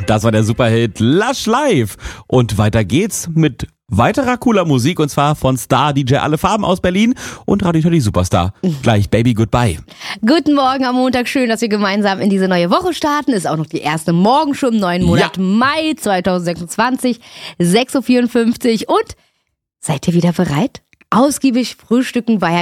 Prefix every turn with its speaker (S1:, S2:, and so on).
S1: Das war der Superhit Lush Live. Und weiter geht's mit weiterer cooler Musik und zwar von Star DJ Alle Farben aus Berlin und Radio Teddy Superstar. Gleich Baby Goodbye.
S2: Guten Morgen am Montag. Schön, dass wir gemeinsam in diese neue Woche starten. Ist auch noch die erste Morgenshow im neuen Monat Mai 2026. 6.54 Uhr. Und seid ihr wieder bereit? Ausgiebig frühstücken war ja